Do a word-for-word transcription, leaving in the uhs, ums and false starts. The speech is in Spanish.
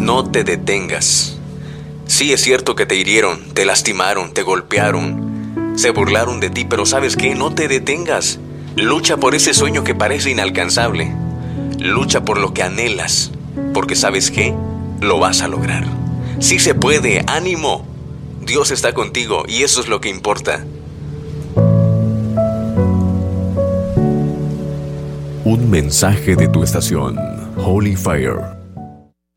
No te detengas. Sí, es cierto que te hirieron, te lastimaron, te golpearon, se burlaron de ti, pero ¿sabes qué? No te detengas. Lucha por ese sueño que parece inalcanzable. Lucha por lo que anhelas, porque ¿sabes qué? Lo vas a lograr. Sí se puede, ánimo. Dios está contigo y eso es lo que importa. Un mensaje de tu estación, Holy Fire.